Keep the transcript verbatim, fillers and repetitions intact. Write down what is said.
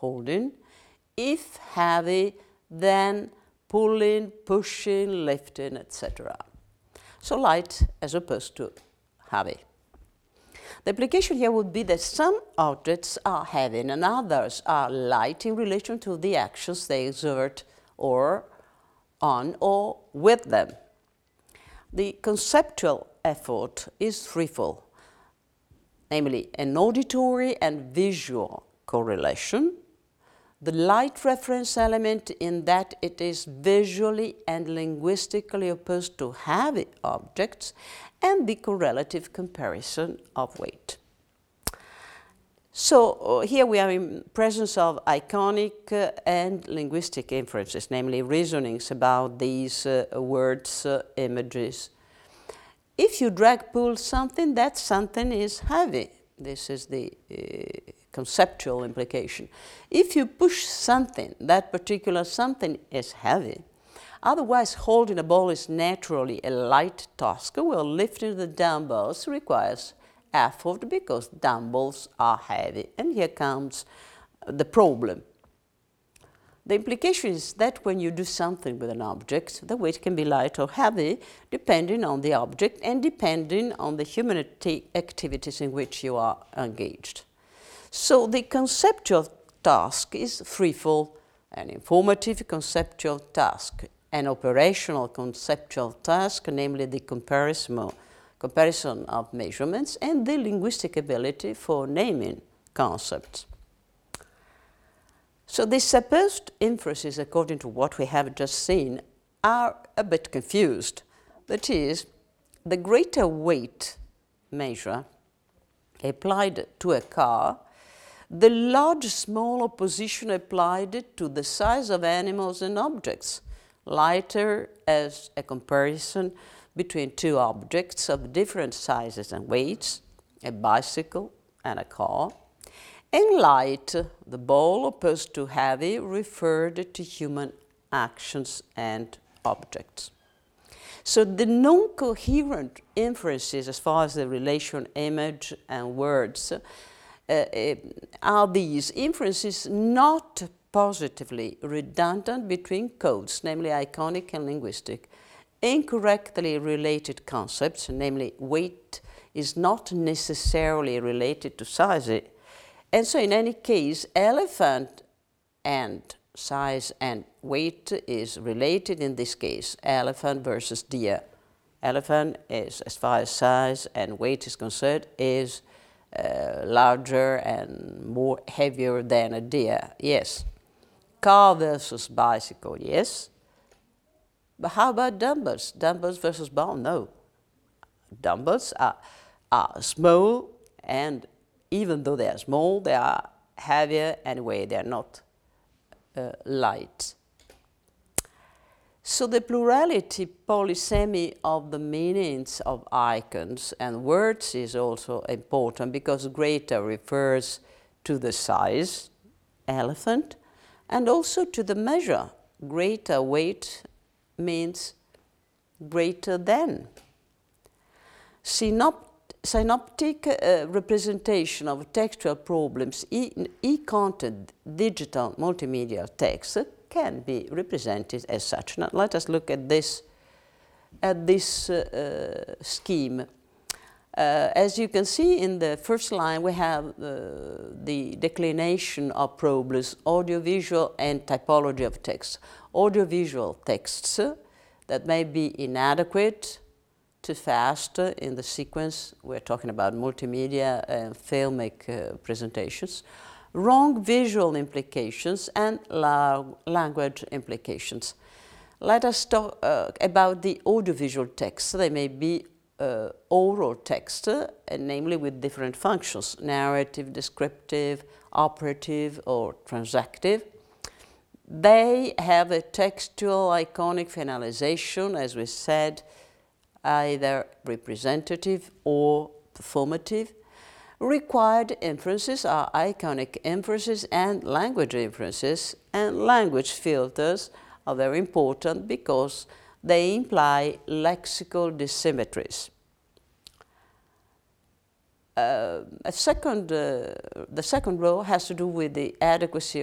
holding. If heavy, then pulling, pushing, lifting, et cetera. So light as opposed to heavy. The implication here would be that some objects are heavy and others are light in relation to the actions they exert or on or with them. The conceptual effort is threefold, namely an auditory and visual correlation, the light reference element in that it is visually and linguistically opposed to heavy objects, and the correlative comparison of weight. So uh, here we are in presence of iconic uh, and linguistic inferences, namely reasonings about these uh, words, uh, images. If you drag pull something, that something is heavy. This is the uh, conceptual implication. If you push something, that particular something is heavy. Otherwise, holding a ball is naturally a light task, while lifting the dumbbells requires effort because dumbbells are heavy. And here comes the problem. The implication is that when you do something with an object, the weight can be light or heavy depending on the object and depending on the human activities in which you are engaged. So the conceptual task is threefold: an informative conceptual task, an operational conceptual task, namely the comparison, comparison of measurements, and the linguistic ability for naming concepts. So the supposed inferences, according to what we have just seen, are a bit confused. That is, the greater weight measure applied to a car, the large-small opposition applied to the size of animals and objects, lighter as a comparison between two objects of different sizes and weights, a bicycle and a car, and light, the ball opposed to heavy, referred to human actions and objects. So the non-coherent inferences as far as the relation image and words uh, uh, are these inferences not positively redundant between codes, namely iconic and linguistic, incorrectly related concepts, namely weight is not necessarily related to size. And so in any case, elephant and size and weight is related in this case, elephant versus deer. Elephant is, as far as size and weight is concerned, is uh, larger and more heavier than a deer, yes. Car versus bicycle, yes. But how about dumbbells? Dumbbells versus ball, no. Dumbbells are, are small, and even though they are small, they are heavier anyway, they are not uh, light. So the plurality polysemy of the meanings of icons and words is also important because greater refers to the size, elephant, and also to the measure. Greater weight means greater than. Synop synoptic uh, representation of textual problems in e-content digital multimedia text can be represented as such. Now let us look at this, at this uh, uh, scheme. Uh, as you can see in the first line, we have uh, the declination of problems, audiovisual and typology of text. Audiovisual texts that may be inadequate, too fast in the sequence. We're talking about multimedia and filmic uh, presentations. Wrong visual implications and la language implications. Let us talk uh, about the audiovisual text. They may be uh, oral text, uh, and namely with different functions, narrative, descriptive, operative, or transactive. They have a textual iconic finalization, as we said, either representative or performative. Required inferences are iconic inferences and language inferences, and language filters are very important because they imply lexical dissymmetries. Uh, a second, uh, the second row has to do with the adequacy